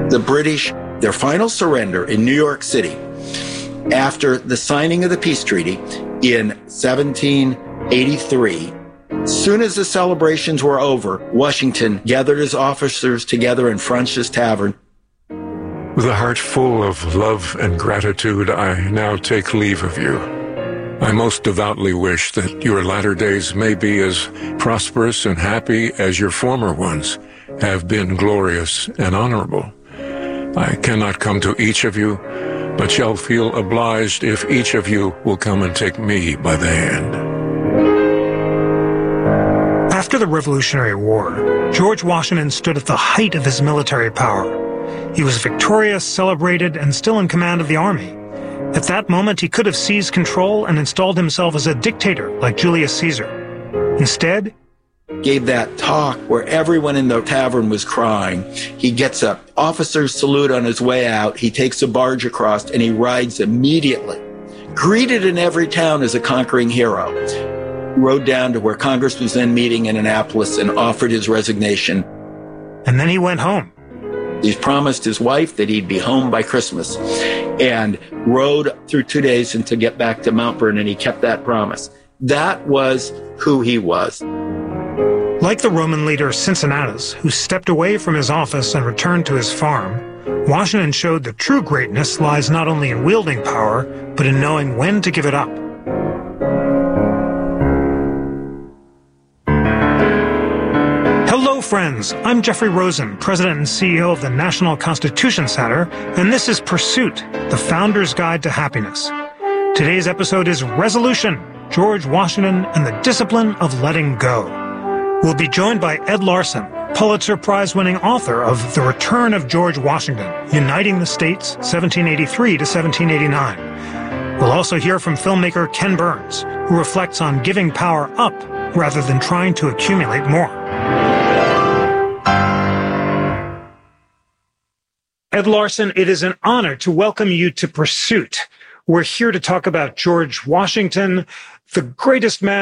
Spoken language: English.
The British, their final surrender in New York City after the signing of the peace treaty in 1783, as soon as the celebrations were over, Washington gathered his officers together in French's Tavern. With a heart full of love and gratitude, I now take leave of you. I most devoutly wish that your latter days may be as prosperous and happy as your former ones have been glorious and honorable. I cannot come to each of you, but shall feel obliged if each of you will come and take me by the hand. After the Revolutionary War, George Washington stood at the height of his military power. He was victorious, celebrated, and still in command of the army. At that moment, he could have seized control and installed himself as a dictator like Julius Caesar. Instead, gave that talk where everyone in the tavern was crying. He gets an officer's salute on his way out. He takes a barge across and he rides immediately. Greeted in every town as a conquering hero. Rode down to where Congress was then meeting in Annapolis and offered his resignation. And then he went home. He promised his wife that he'd be home by Christmas and rode through 2 days and to get back to Mount Vernon, and he kept that promise. That was who he was. Like the Roman leader Cincinnatus, who stepped away from his office and returned to his farm, Washington showed that true greatness lies not only in wielding power, but in knowing when to give it up. Hello, friends. I'm Jeffrey Rosen, President and CEO of the National Constitution Center, and this is Pursuit, the Founder's Guide to Happiness. Today's episode is Resolution, George Washington and the Discipline of Letting Go. We'll be joined by Ed Larson, Pulitzer Prize-winning author of The Return of George Washington, Uniting the States, 1783 to 1789. We'll also hear from filmmaker Ken Burns, who reflects on giving power up rather than trying to accumulate more. Ed Larson, it is an honor to welcome you to Pursuit. We're here to talk about George Washington, the greatest man